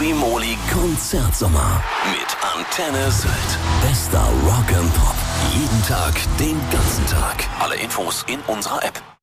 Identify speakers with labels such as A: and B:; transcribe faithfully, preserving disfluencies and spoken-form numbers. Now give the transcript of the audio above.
A: Streamoli Konzertsommer mit Antenne Sylt. Bester Rock and Pop. Jeden Tag, den ganzen Tag. Alle Infos in unserer App.